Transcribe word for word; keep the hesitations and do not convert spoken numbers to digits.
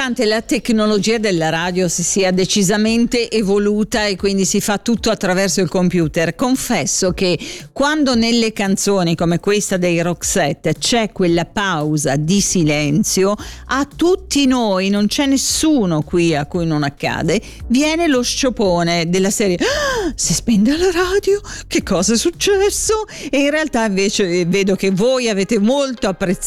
nonostante la tecnologia della radio si sia decisamente evoluta e quindi si fa tutto attraverso il computer, confesso che quando nelle canzoni come questa dei Roxette c'è quella pausa di silenzio, a tutti noi, non c'è nessuno qui a cui non accade, viene lo sciopone della serie: ah, si spende la radio, che cosa è successo? E in realtà invece vedo che voi avete molto apprezzato